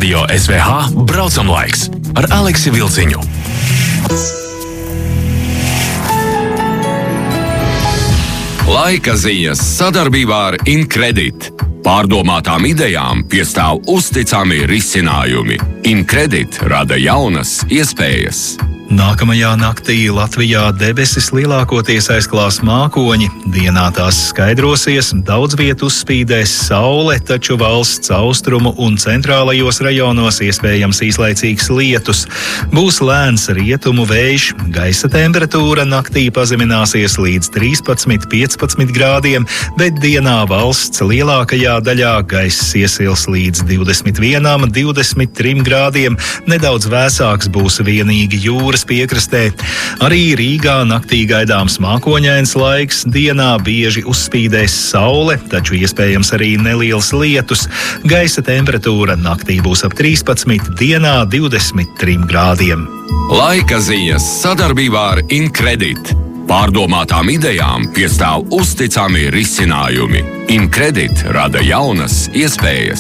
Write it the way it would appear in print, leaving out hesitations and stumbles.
Radio SVH braucamlaiks ar Aleksi Vilciņu. Laika ziņas sadarbībā ar Incredit. Pārdomātām idejām piestāv uzticami risinājumi. Incredit rada jaunas iespējas. Nākamajā naktī Latvijā debesis lielākoties aizklās mākoņi. Dienā tās skaidrosies, daudz vietu uzspīdēs saule, taču valsts austrumu un centrālajos rajonos iespējams īslaicīgs lietus. Būs lēns rietumu vējš, gaisa temperatūra naktī pazemināsies līdz 13–15 grādiem, bet dienā valsts lielākajā daļā gaiss iesils līdz 21–23 grādiem. Nedaudz vēsāks būs vienīgi jūras piekrastē. Arī Rīgā naktī gaidāms mākoņains laiks, dienā bieži uzspīdēs saule, taču iespējams arī neliels lietus. Gaisa temperatūra naktī būs ap 13, dienā 23 grādiem. Laika ziņas sadarbībā ar Incredit. Pārdomātām idejām piestāv uzticami risinājumi. Incredit rada jaunas iespējas.